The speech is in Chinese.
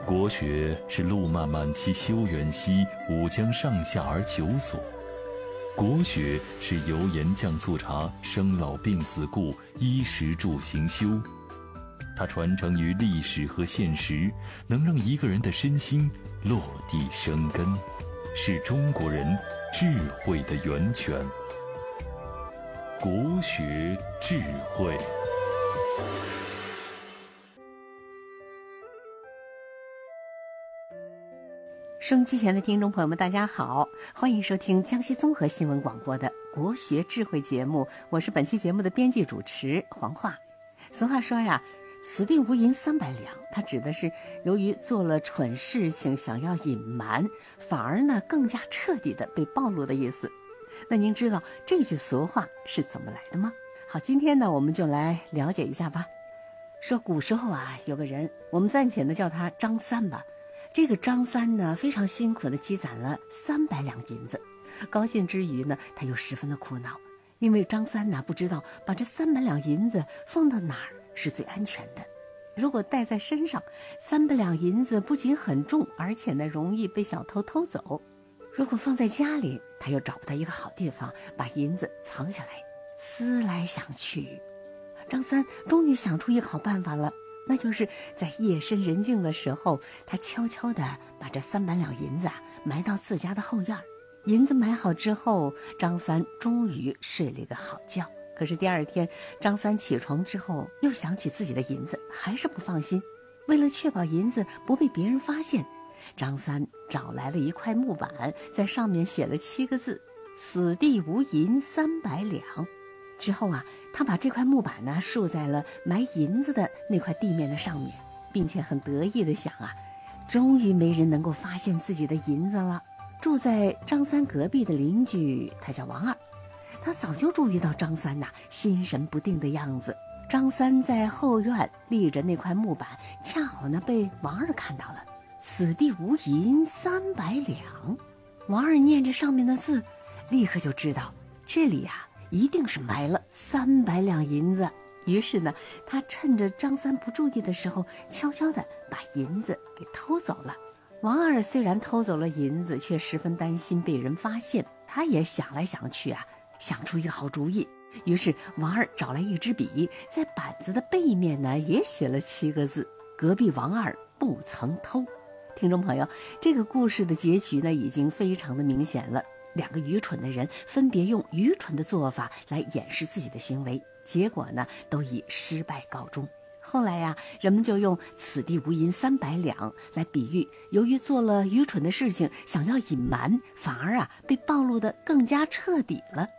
国学是路漫漫其修远兮，吾将上下而求索。国学是油盐酱醋茶、生老病死故、衣食住行修。它传承于历史和现实，能让一个人的身心落地生根，是中国人智慧的源泉。国学智慧。 收音机前的听众朋友们，大家好，欢迎收听江西综合新闻广播的国学智慧节目，我是本期节目的编辑主持黄华。俗话说呀，此地无银300两，它指的是由于做了蠢事情想要隐瞒，反而呢更加彻底的被暴露的意思。那您知道这句俗话是怎么来的吗？好，今天呢我们就来了解一下吧。说古时候啊，有个人，我们暂且呢叫他张三吧。这个张三呢非常辛苦地积攒了300两银子，高兴之余呢他又十分的苦恼，因为张三呢不知道把这300两银子放到哪儿是最安全的。如果带在身上，300两银子不仅很重，而且呢容易被小偷偷走。如果放在家里，他又找不到一个好地方把银子藏下来。思来想去，张三终于想出一个好办法了，那就是在夜深人静的时候，他悄悄地把这300两银子埋到自家的后院。银子埋好之后，张三终于睡了一个好觉。可是第二天，张三起床之后又想起自己的银子，还是不放心。为了确保银子不被别人发现，张三找来了一块木板，在上面写了7个字：此地无银300两。之后啊，他把这块木板呢竖在了埋银子的那块地面的上面，并且很得意地想啊，终于没人能够发现自己的银子了。住在张三隔壁的邻居，他叫王二，他早就注意到张三心神不定的样子。张三在后院立着那块木板，恰好呢被王二看到了。此地无银300两。王二念着上面的字，立刻就知道这里一定是埋了300两银子。于是呢，他趁着张三不注意的时候，悄悄地把银子给偷走了。王二虽然偷走了银子，却十分担心被人发现。他也想来想去想出一个好主意。于是王二找来一支笔，在板子的背面呢也写了7个字：隔壁王二不曾偷。听众朋友，这个故事的结局呢已经非常的明显了。2个愚蠢的人分别用愚蠢的做法来掩饰自己的行为，结果呢都以失败告终。后来人们就用此地无银300两来比喻，由于做了愚蠢的事情想要隐瞒，反而被暴露得更加彻底了。